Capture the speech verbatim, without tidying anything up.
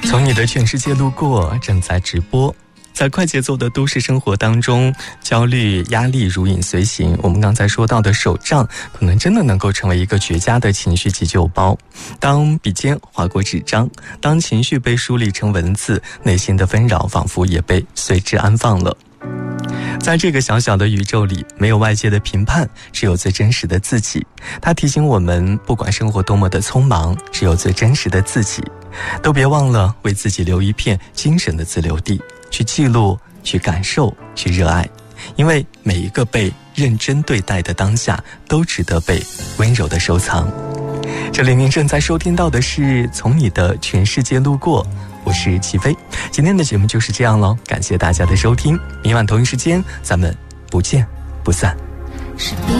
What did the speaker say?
从你的全世界路过正在直播。在快节奏的都市生活当中，焦虑压力如影随形。我们刚才说到的手账可能真的能够成为一个绝佳的情绪急救包。当笔尖划过纸张，当情绪被梳理成文字，内心的纷扰仿佛也被随之安放了。在这个小小的宇宙里，没有外界的评判，只有最真实的自己。它提醒我们，不管生活多么的匆忙，只有最真实的自己。都别忘了为自己留一片精神的自留地，去记录，去感受，去热爱。因为每一个被认真对待的当下，都值得被温柔的收藏。这里您正在收听到的是从你的全世界路过，我是齐飞。今天的节目就是这样咯，感谢大家的收听，明晚同一时间咱们不见不散。